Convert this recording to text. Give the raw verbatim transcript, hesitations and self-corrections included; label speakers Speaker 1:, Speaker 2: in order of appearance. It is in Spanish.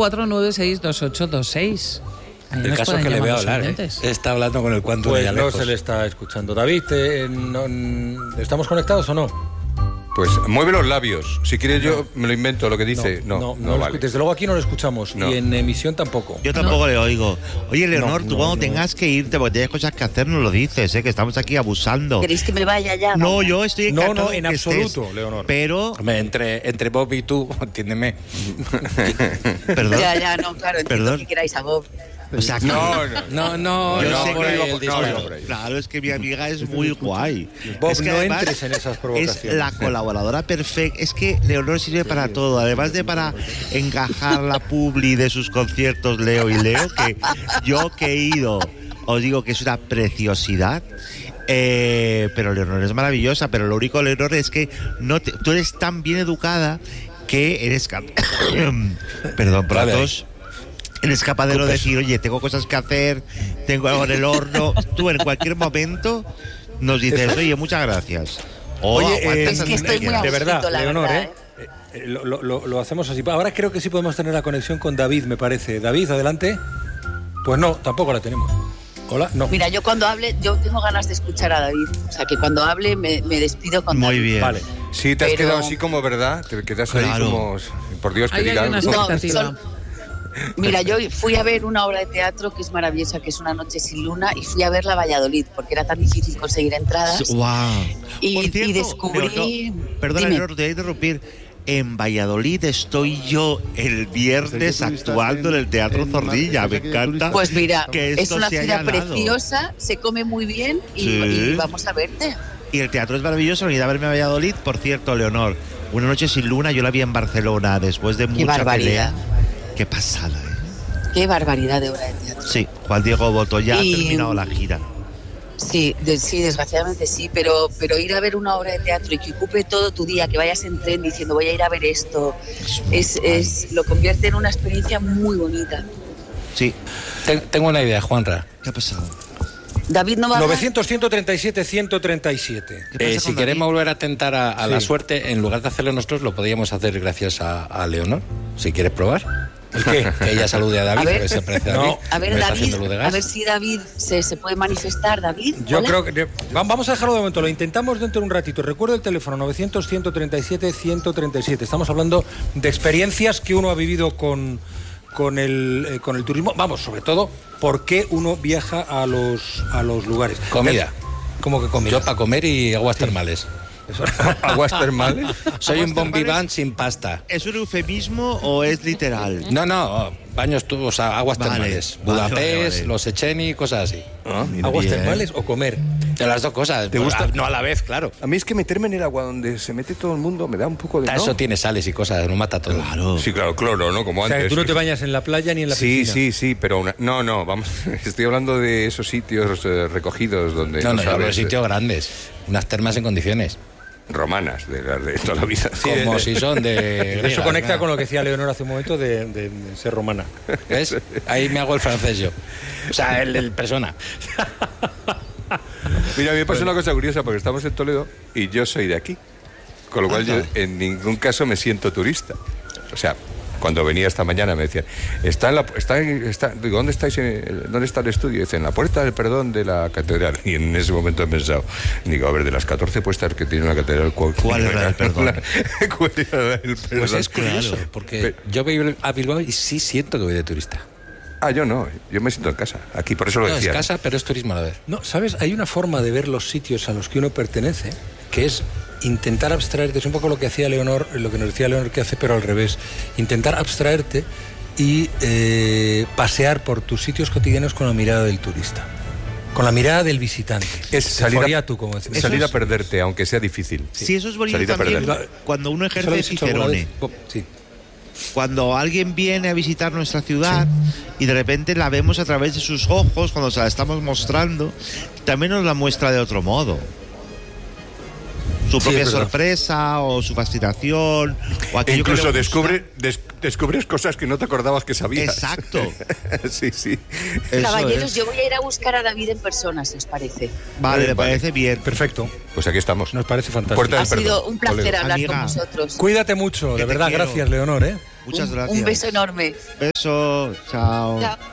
Speaker 1: cuatro nueve seis dos ocho dos seis. Ahí
Speaker 2: el caso es que le veo hablar, ¿eh? Está hablando con el cuanto
Speaker 3: pues
Speaker 2: de
Speaker 3: no
Speaker 2: lejos.
Speaker 3: se le está escuchando. David, eh, no, ¿estamos conectados o no?
Speaker 4: Pues mueve los labios. Si quieres yo me lo invento lo que dice. No, no,
Speaker 3: no,
Speaker 4: no
Speaker 3: no
Speaker 4: vale.
Speaker 3: Desde luego aquí no lo escuchamos. No. Y en emisión tampoco.
Speaker 5: Yo tampoco no. le oigo. Oye, Leonor, no, tú
Speaker 3: no,
Speaker 5: cuando
Speaker 3: no.
Speaker 5: tengas que irte, porque tienes cosas que hacer, nos lo dices, ¿eh? Que estamos aquí abusando.
Speaker 6: ¿Queréis que me vaya ya?
Speaker 5: No, no yo estoy encantado.
Speaker 3: No, no, en absoluto,
Speaker 5: estés,
Speaker 3: Leonor.
Speaker 5: Pero...
Speaker 2: Hombre, entre, entre Bob y tú, entiéndeme.
Speaker 5: Perdón.
Speaker 6: Ya, ya, no, claro, entiendo
Speaker 5: Perdón.
Speaker 6: que queráis a Bob.
Speaker 5: O sea, que...
Speaker 4: No,
Speaker 2: no, no,
Speaker 5: yo
Speaker 2: no,
Speaker 5: sé
Speaker 2: por
Speaker 5: que
Speaker 2: ahí
Speaker 5: iba
Speaker 2: el
Speaker 5: por-
Speaker 2: disparo.
Speaker 5: no, no, claro, es que mi amiga es muy guay.
Speaker 3: Bob,
Speaker 5: es que
Speaker 3: no
Speaker 5: además
Speaker 3: entres en esas provocaciones.
Speaker 5: es la colaboradora perfecta. Es que Leonor sirve para todo. Además de para encajar la publi de sus conciertos Leo y Leo, que yo que he ido, os digo que es una preciosidad. Eh, pero Leonor es maravillosa. Pero lo único, Leonor, es que no te, tú eres tan bien educada que eres capaz... Perdón por la tos. Eres capaz de lo decir, oye, tengo cosas que hacer, tengo algo en el horno. Tú en cualquier momento nos dices, oye, muchas gracias. Oh,
Speaker 3: Oye, eh,
Speaker 6: es que estoy muy
Speaker 3: de verdad,
Speaker 6: la
Speaker 3: Leonor,
Speaker 6: verdad,
Speaker 3: ¿eh? ¿eh? eh lo, lo, lo hacemos así. Ahora creo que sí podemos tener la conexión con David, me parece. David, adelante. Pues no, tampoco la tenemos. Hola, no.
Speaker 6: Mira, yo cuando hable, yo tengo ganas de escuchar a David. O sea, que cuando hable me, me despido con
Speaker 5: Muy
Speaker 6: David.
Speaker 5: bien.
Speaker 3: Vale.
Speaker 4: Sí, te has
Speaker 6: Pero-
Speaker 4: quedado así como, ¿verdad? Te quedas ahí
Speaker 5: Claro.
Speaker 4: como... Por Dios, que
Speaker 1: Ahí hay
Speaker 4: diga
Speaker 1: una
Speaker 4: algo.
Speaker 1: expectativa.
Speaker 6: No, son- Mira, yo fui a ver una obra de teatro que es maravillosa, que es Una noche sin luna, y fui a verla a Valladolid, porque era tan difícil conseguir entradas.
Speaker 5: Wow.
Speaker 6: Y,
Speaker 5: Por cierto,
Speaker 6: y descubrí...
Speaker 5: Leonor, perdona,
Speaker 6: Dime.
Speaker 5: Leonor, te voy a interrumpir. En Valladolid estoy yo el viernes actuando en el Teatro Zorrilla. Me encanta.
Speaker 6: Pues mira,
Speaker 5: que
Speaker 6: es
Speaker 5: esto
Speaker 6: una
Speaker 5: se haya
Speaker 6: ciudad
Speaker 5: dado.
Speaker 6: preciosa, se come muy bien y,
Speaker 5: Sí.
Speaker 6: y vamos a verte.
Speaker 5: Y el teatro es maravilloso. Venid a verme a Valladolid. Por cierto, Leonor, Una noche sin luna, yo la vi en Barcelona después de mucha
Speaker 6: barbaridad.
Speaker 5: pelea. Qué pasada, ¿eh?
Speaker 6: Qué barbaridad de obra de teatro.
Speaker 5: Sí, Juan Diego Boto ya
Speaker 6: Y-
Speaker 5: ha terminado la gira.
Speaker 6: Sí, de- sí, desgraciadamente sí, pero, pero ir a ver una obra de teatro y que ocupe todo tu día, que vayas en tren diciendo voy a ir a ver esto, es, es lo convierte en una experiencia muy bonita.
Speaker 5: Sí.
Speaker 2: Ten- tengo una idea, Juanra.
Speaker 5: ¿Qué ha pasado?
Speaker 6: David no va a hablar?
Speaker 3: novecientos, ciento treinta y siete, ciento treinta y siete.
Speaker 5: ¿Qué pasa
Speaker 2: Eh,
Speaker 5: con
Speaker 2: si
Speaker 5: David?
Speaker 2: queremos volver a tentar a, a
Speaker 3: Sí.
Speaker 2: la suerte, en lugar de hacerlo nosotros, lo podríamos hacer gracias a, a Leonor. Si quieres probar.
Speaker 3: ¿El qué?
Speaker 2: Que ella salude a David,
Speaker 6: A ver.
Speaker 2: a ver si aparece David.
Speaker 3: No.
Speaker 6: A ver,
Speaker 2: Me está
Speaker 6: David,
Speaker 2: haciendo luz de gas.
Speaker 6: a ver si David se, se puede manifestar, David.
Speaker 3: Yo
Speaker 6: Hola.
Speaker 3: creo que... va- Vamos a dejarlo de momento, lo intentamos dentro de un ratito. Recuerdo el teléfono, novecientos, ciento treinta y siete, ciento treinta y siete. Estamos hablando de experiencias que uno ha vivido con, con, el, eh, con el turismo. Vamos, sobre todo, por qué uno viaja a los, a los lugares.
Speaker 2: Comida.
Speaker 3: ¿Cómo que comida?
Speaker 2: Yo para comer y aguas termales.
Speaker 4: ¿Aguas termales?
Speaker 2: Soy un bon
Speaker 5: termales?
Speaker 2: vivant sin pasta.
Speaker 5: ¿Es un eufemismo o es literal?
Speaker 2: No, no, baños tú, o sea, aguas
Speaker 5: Vale,
Speaker 2: termales.
Speaker 5: vale,
Speaker 2: Budapest,
Speaker 5: vale, vale.
Speaker 2: los Echeni, cosas así.
Speaker 4: Ah, mira.
Speaker 3: ¿Aguas
Speaker 5: Bien.
Speaker 3: termales o comer?
Speaker 2: De las dos cosas.
Speaker 4: ¿Te gusta?
Speaker 2: No a la vez, claro.
Speaker 4: A mí es que meterme en el agua donde se mete todo el mundo me da un poco de... ¿no?
Speaker 2: Eso tiene sales y cosas, no mata todo.
Speaker 5: Claro.
Speaker 4: Sí, claro, cloro, ¿no? Como
Speaker 3: O sea,
Speaker 4: antes.
Speaker 3: que tú no te bañas en la playa ni en la
Speaker 4: Sí,
Speaker 3: piscina.
Speaker 4: sí, sí, pero una- no, no, vamos, estoy hablando de esos sitios eh, recogidos donde
Speaker 2: No, no, yo hablo de
Speaker 4: sabes,
Speaker 2: sitios grandes. Unas termas en condiciones.
Speaker 4: romanas de las de toda la vida.
Speaker 2: Como si son de...
Speaker 3: Eso
Speaker 2: griegas,
Speaker 3: conecta
Speaker 2: ¿no?
Speaker 3: con lo que decía Leonor hace un momento de, de- de ser romana.
Speaker 2: ¿Ves? Ahí me hago el francés yo. O sea, el, el persona.
Speaker 4: Mira, a mí me pasó una cosa curiosa porque estamos en Toledo y yo soy de aquí, con lo cual yo en ningún caso me siento turista. O sea, cuando venía esta mañana me decían, está en la, está en- está, digo, ¿dónde estáis? en- ¿Dónde está el estudio? Dicen, en la puerta del perdón de la catedral. Y en ese momento he pensado, digo, a ver, de las catorce puestas que tiene una catedral, ¿cuál,
Speaker 5: ¿Cuál es la del perdón?
Speaker 4: ¿Cuál era la del perdón?
Speaker 2: Pues es curioso,
Speaker 5: Claro.
Speaker 2: porque yo voy a Bilbao y sí siento que voy de turista.
Speaker 4: Ah, yo no, yo me siento en casa, aquí, por eso lo
Speaker 2: No, es
Speaker 4: decía.
Speaker 2: casa, pero es turismo a la vez.
Speaker 3: No, ¿sabes? Hay una forma de ver los sitios a los que uno pertenece, que es intentar abstraerte. Es un poco lo que hacía Leonor, lo que nos decía Leonor que hace, pero al revés. Intentar abstraerte y eh, pasear por tus sitios cotidianos con la mirada del turista. Con la mirada del visitante.
Speaker 4: Es salir a,
Speaker 3: Foriatu, como decimos.
Speaker 4: salir
Speaker 5: Eso
Speaker 4: a
Speaker 5: es-
Speaker 4: perderte, aunque sea difícil.
Speaker 5: Sí, eso es bonito
Speaker 4: Salir a
Speaker 5: también
Speaker 4: perder.
Speaker 5: cuando uno
Speaker 3: ¿Eso lo
Speaker 5: ejerce
Speaker 3: habéis hecho alguna
Speaker 5: Cicerone.
Speaker 3: vez? Oh, sí.
Speaker 5: Cuando alguien viene a visitar nuestra ciudad y de repente la vemos a través de sus ojos, cuando se la estamos mostrando, también nos la muestra de otro modo. su
Speaker 3: Sí,
Speaker 5: propia
Speaker 3: es verdad.
Speaker 5: sorpresa o su fascinación. O aquello que
Speaker 4: Incluso
Speaker 5: le gusta.
Speaker 4: descubre, des- descubres cosas que no te acordabas que sabías.
Speaker 5: Exacto.
Speaker 4: sí, sí.
Speaker 5: Eso
Speaker 6: Caballeros,
Speaker 5: es.
Speaker 6: yo voy a ir a buscar a David en persona, si os parece.
Speaker 5: Vale, me
Speaker 4: Vale.
Speaker 5: parece bien.
Speaker 3: Perfecto.
Speaker 4: Pues aquí estamos.
Speaker 3: Nos parece fantástico.
Speaker 4: Puerta del
Speaker 6: Ha sido
Speaker 4: perdón.
Speaker 6: un placer
Speaker 4: Toledo.
Speaker 6: hablar
Speaker 5: Amiga.
Speaker 6: con vosotros.
Speaker 3: Cuídate mucho,
Speaker 5: Que
Speaker 3: de
Speaker 5: te
Speaker 3: verdad.
Speaker 5: quiero.
Speaker 3: Gracias, Leonor, ¿eh?
Speaker 5: Muchas
Speaker 6: Un-
Speaker 5: gracias.
Speaker 6: Un beso enorme.
Speaker 5: Beso. Chao.
Speaker 6: Chao.